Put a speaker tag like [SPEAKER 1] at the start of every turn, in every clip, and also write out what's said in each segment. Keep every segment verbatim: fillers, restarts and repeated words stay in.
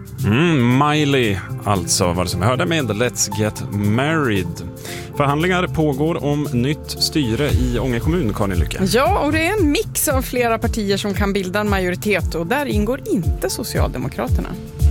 [SPEAKER 1] Mm, Miley, alltså vad som hörde med Let's Get Married. Förhandlingar pågår om nytt styre i Ånge kommun, Karin Lycke.
[SPEAKER 2] Ja, och det är en mix av flera partier som kan bilda en majoritet, och där ingår inte Socialdemokraterna.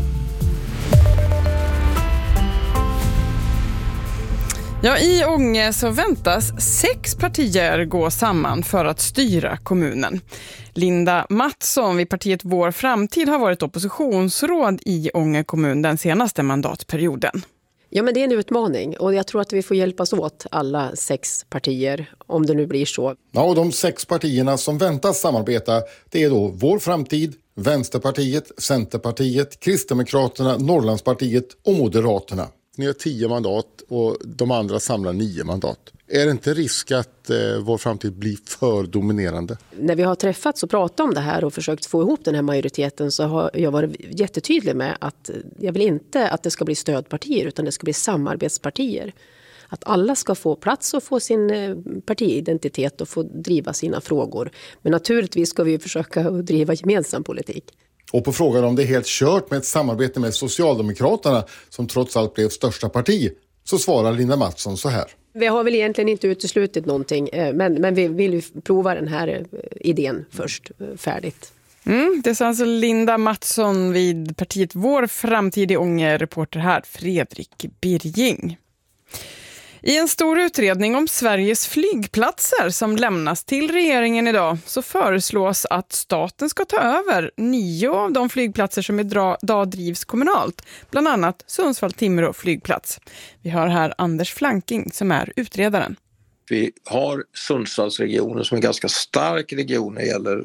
[SPEAKER 2] Ja, i Ånge så väntas sex partier gå samman för att styra kommunen. Linda Mattsson vid partiet Vår Framtid har varit oppositionsråd i Ånge kommun den senaste mandatperioden.
[SPEAKER 3] Ja, men det är en utmaning, och jag tror att vi får hjälpas åt alla sex partier om det nu blir så.
[SPEAKER 4] Ja, och de sex partierna som väntas samarbeta, det är då Vår Framtid, Vänsterpartiet, Centerpartiet, Kristdemokraterna, Norrlandspartiet och Moderaterna. Ni har tio mandat och de andra samlar nio mandat. Är det inte risk att eh, Vår Framtid blir för dominerande?
[SPEAKER 3] När vi har träffats och pratat om det här och försökt få ihop den här majoriteten, så har jag varit jättetydlig med att jag vill inte att det ska bli stödpartier, utan det ska bli samarbetspartier. Att alla ska få plats och få sin partiidentitet och få driva sina frågor. Men naturligtvis ska vi försöka driva gemensam politik.
[SPEAKER 4] Och på frågan om det är helt kört med ett samarbete med Socialdemokraterna, som trots allt blev största parti, så svarar Linda Mattsson så här.
[SPEAKER 3] Vi har väl egentligen inte uteslutit någonting, men, men vi vill ju prova den här idén först färdigt.
[SPEAKER 2] Mm, det sa alltså Linda Mattsson vid partiet Vår Framtid i Ånge, reporter här Fredrik Birging. I en stor utredning om Sveriges flygplatser som lämnas till regeringen idag så föreslås att staten ska ta över nio av de flygplatser som idag drivs kommunalt, bland annat Sundsvall-Timrå flygplats. Vi har här Anders Flanking som är utredaren.
[SPEAKER 5] Vi har Sundsvallsregionen som är en ganska stark region när det gäller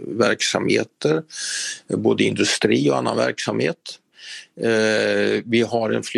[SPEAKER 5] verksamheter, både industri och annan verksamhet. Vi har en